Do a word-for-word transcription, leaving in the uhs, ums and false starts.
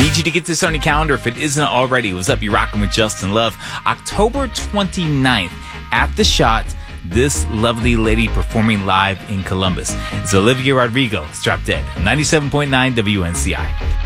Need you to get this on your calendar if it isn't already. What's up? You're rocking with Justin Love. October twenty-ninth at The Shot. This lovely lady performing live in Columbus. It's Olivia Rodrigo. It's Drop Dead. ninety-seven point nine W N C I.